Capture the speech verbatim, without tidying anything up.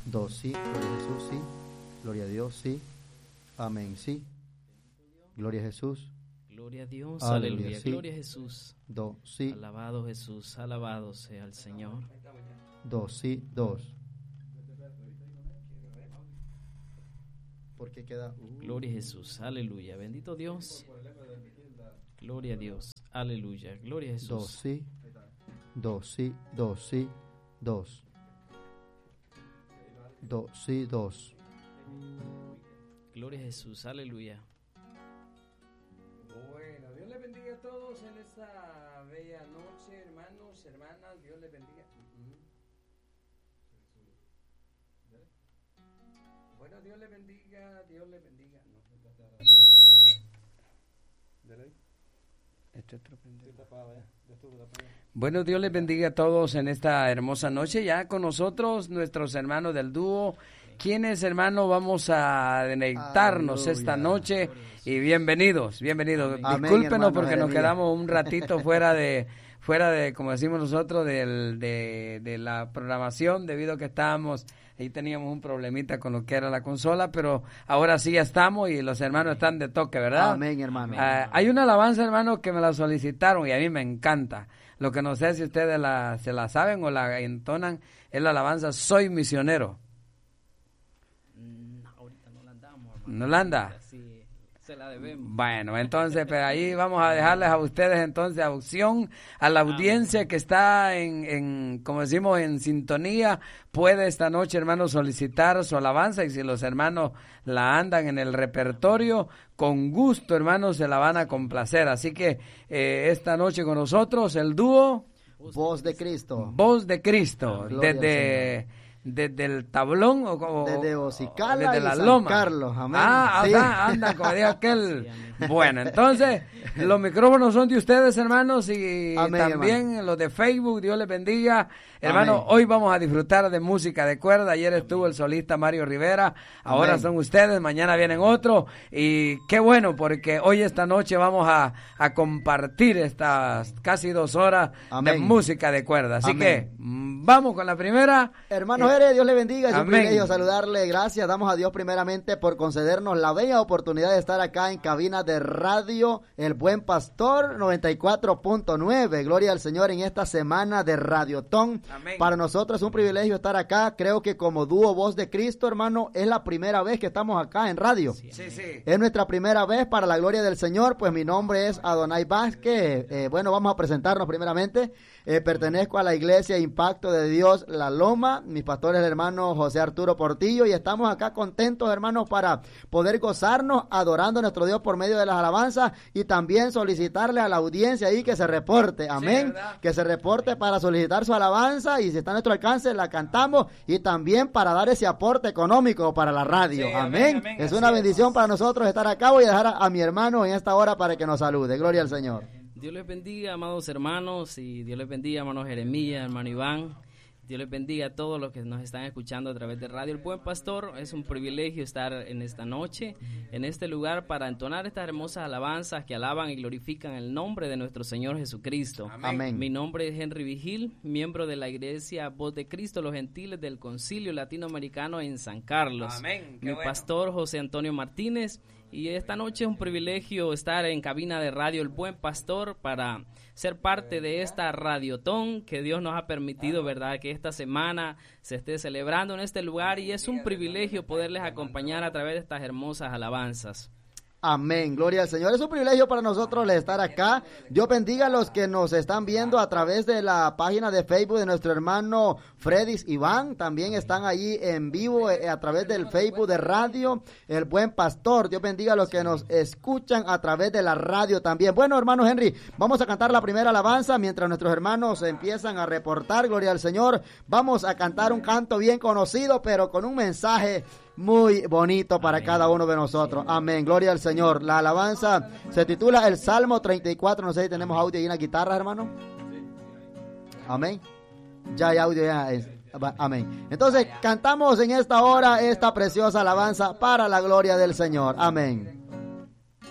dos, sí, gloria a Jesús, sí, gloria a Dios, sí, amén, sí, gloria a Jesús, gloria a Dios, aleluya, aleluya, sí. gloria a Jesús, dos, sí, alabado Jesús, alabado sea el Señor. dos, sí, dos. Porque queda uh. Gloria a Jesús, aleluya, bendito Dios, gloria a Dios, aleluya, gloria a Jesús. Dos, sí, dos, sí, dos, sí, dos. Dos, sí, dos. Gloria a Jesús, aleluya. Bueno, Dios les bendiga a todos en esta bella noche, hermanos, hermanas, Dios les bendiga. Bueno, Dios les bendiga, Dios les bendiga. No. Bueno, Dios les bendiga a todos en esta hermosa noche. Ya con nosotros nuestros hermanos del dúo, quienes, hermanos, vamos a deleitarnos Aleluya. esta noche. Y bienvenidos, bienvenidos. Amén, Discúlpenos hermano porque nos Jeremías. quedamos un ratito fuera de, fuera de, como decimos nosotros, del, de, de la programación, debido a que estábamos, ahí teníamos un problemita con lo que era la consola, pero ahora sí ya estamos y los hermanos están de toque, ¿verdad? Amén, hermano. Ah, hay una alabanza, hermano, que me la solicitaron y a mí me encanta. Lo que no sé si ustedes la, se la saben o la entonan, es la alabanza Soy Misionero. No, ahorita no la andamos, hermano. ¿No la anda? Sí, se la debemos. Bueno, entonces, pues ahí vamos a dejarles a ustedes entonces opción, a la audiencia que está en, en, como decimos, en sintonía, puede esta noche, hermanos, solicitar su alabanza, y si los hermanos la andan en el repertorio, con gusto, hermanos, se la van a complacer. Así que eh, esta noche con nosotros el dúo Voz de Cristo. Voz de Cristo, Gloria al desde, desde el tablón o, o Desde o Ocicala desde y la San loma. Carlos, amén. Ah, Sí. anda, anda, como dijo aquel. Sí, amén. Bueno, entonces, los micrófonos son de ustedes, hermanos, y Amén, también hermano. los de Facebook, Dios les bendiga. Hermano, Amén. hoy vamos a disfrutar de música de cuerda. Ayer estuvo el solista Mario Rivera, ahora Amén. son ustedes, mañana vienen otros. Y qué bueno, porque hoy esta noche vamos a, a compartir estas casi dos horas de Amén. música de cuerda. Así Amén. que mm, vamos con la primera. Hermano Eh, Ere, Dios le bendiga, es un amén. privilegio saludarle, gracias, damos a Dios primeramente por concedernos la bella oportunidad de estar acá en cabina de radio El Buen Pastor noventa y cuatro punto nueve, gloria al Señor en esta semana de Radiotón. Amén. Para nosotros es un privilegio estar acá, creo que como dúo Voz de Cristo, hermano, es la primera vez que estamos acá en radio. Sí, sí. Es nuestra primera vez para la gloria del Señor, pues mi nombre es Adonai Vázquez. Eh, bueno, vamos a presentarnos primeramente. Eh, pertenezco a la iglesia Impacto de Dios La Loma, mis pastores el hermano José Arturo Portillo, y estamos acá contentos, hermanos, para poder gozarnos adorando a nuestro Dios por medio de las alabanzas, y también solicitarle a la audiencia ahí que se reporte, amén, ¿verdad? que se reporte para solicitar su alabanza, y si está a nuestro alcance la cantamos, y también para dar ese aporte económico para la radio, Sí, amén. amén, amén, Es así una es. bendición para nosotros estar acá. Voy a dejar a, a mi hermano en esta hora para que nos salude. Gloria al Señor. Dios les bendiga, amados hermanos, y Dios les bendiga, hermano Jeremías, hermano Iván. Dios les bendiga a todos los que nos están escuchando a través de Radio El Buen Pastor. Es un privilegio estar en esta noche, en este lugar, para entonar estas hermosas alabanzas que alaban y glorifican el nombre de nuestro Señor Jesucristo. Amén. Mi nombre es Henry Vigil, miembro de la Iglesia Voz de Cristo, los Gentiles del Concilio Latinoamericano en San Carlos. Amén, qué Mi bueno. pastor José Antonio Martínez. Y esta noche es un privilegio estar en cabina de radio El Buen Pastor para ser parte de esta radiotón que Dios nos ha permitido, ¿verdad? Que esta semana se esté celebrando en este lugar, y es un privilegio poderles acompañar a través de estas hermosas alabanzas. Amén, gloria al Señor. Es un privilegio para nosotros el estar acá. Dios bendiga a los que nos están viendo a través de la página de Facebook de nuestro hermano Fredis Iván. También están allí en vivo eh, a través del Facebook de radio El Buen Pastor. Dios bendiga a los que nos escuchan a través de la radio también. Bueno, hermano Henry, vamos a cantar la primera alabanza mientras nuestros hermanos empiezan a reportar. Gloria al Señor. Vamos a cantar un canto bien conocido, pero con un mensaje muy bonito para Amén. cada uno de nosotros. Amén. Gloria al Señor. La alabanza se titula el Salmo treinta y cuatro. No sé si tenemos audio y una guitarra, hermano. Amén. Ya hay audio. Ya es. Amén. Entonces cantamos en esta hora esta preciosa alabanza para la gloria del Señor. Amén.